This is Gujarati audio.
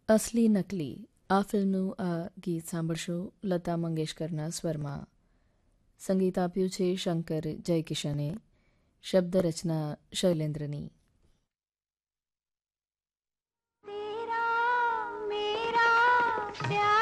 અસલી નકલી આ ફિલ્મનું આ ગીત સાંભળશો લતા મંગેશકરના સ્વરમાં. સંગીત આપ્યું છે શંકર જયકિશને, શબ્દ રચના શૈલેન્દ્રની. तेरा मेरा प्यार